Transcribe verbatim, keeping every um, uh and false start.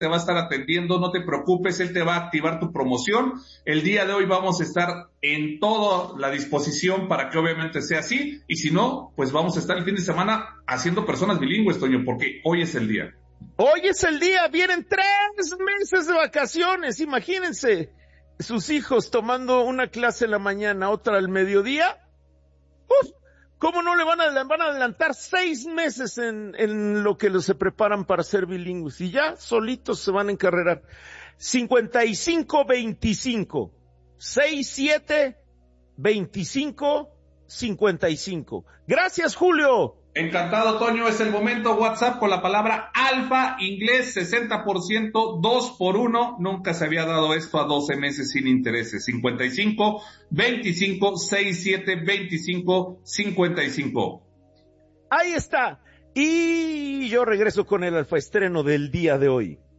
te va a estar atendiendo, no te preocupes, él te va a activar tu promoción. El día de hoy vamos a estar en toda la disposición para que obviamente sea así, y si no, pues vamos a estar el fin de semana haciendo personas bilingües, Toño, porque hoy es el día. Hoy es el día, vienen tres meses de vacaciones, imagínense, sus hijos tomando una clase en la mañana, otra al mediodía. Uf, ¿cómo no le van a, van a adelantar seis meses en, en lo que los se preparan para ser bilingües? Y ya solitos se van a encarrerar. cincuenta y cinco veinticinco, sesenta y siete veinticinco cincuenta y cinco. Gracias, Julio. Encantado, Toño, es el momento. WhatsApp con la palabra alfa, inglés, sesenta por ciento, dos por uno. Nunca se había dado esto a doce meses sin intereses. cincuenta y cinco veinticinco, sesenta y siete veinticinco cincuenta y cinco. Ahí está. Y yo regreso con el alfa estreno del día de hoy.